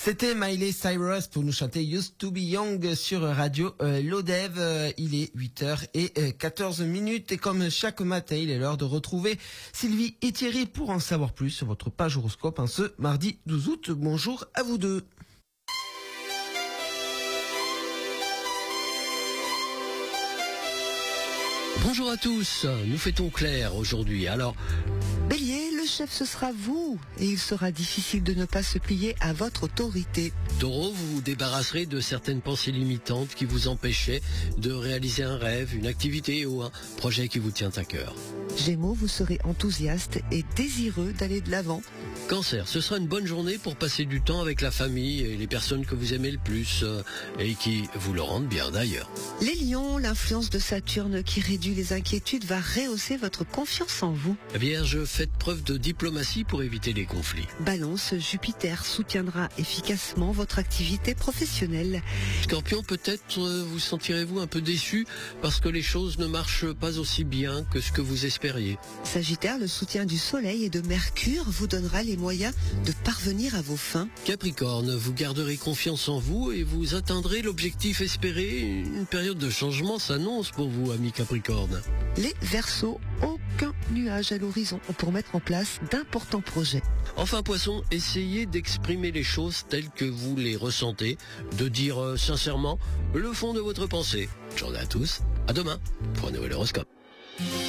C'était Miley Cyrus pour nous chanter Used to be Young sur Radio Lodev. Il est 8h14 et comme chaque matin, il est l'heure de retrouver Sylvie et Thierry pour en savoir plus sur votre page horoscope ce mardi 12 août. Bonjour à vous deux. Bonjour à tous, nous fêtons Claire aujourd'hui. Alors, Bélier, le chef ce sera vous et il sera difficile de ne pas se plier à votre autorité. Taureau, vous vous débarrasserez de certaines pensées limitantes qui vous empêchaient de réaliser un rêve, une activité ou un projet qui vous tient à cœur. Gémeaux, vous serez enthousiaste et désireux d'aller de l'avant. Cancer, ce sera une bonne journée pour passer du temps avec la famille et les personnes que vous aimez le plus et qui vous le rendent bien d'ailleurs. Les lions, l'influence de Saturne qui réduit les inquiétudes va rehausser votre confiance en vous. Vierge, faites preuve de diplomatie pour éviter les conflits. Balance, Jupiter soutiendra efficacement votre activité professionnelle. Scorpion, peut-être vous sentirez-vous un peu déçu parce que les choses ne marchent pas aussi bien que ce que vous espériez. Sagittaire, le soutien du Soleil et de Mercure vous donnera les moyens de parvenir à vos fins. Capricorne, vous garderez confiance en vous et vous atteindrez l'objectif espéré. Une période de changement s'annonce pour vous, amis Capricorne. Les Verseaux, aucun nuage à l'horizon pour mettre en place d'importants projets. Enfin Poisson, essayez d'exprimer les choses telles que vous les ressentez, de dire sincèrement le fond de votre pensée. J'en ai à tous, à demain pour un nouvel horoscope.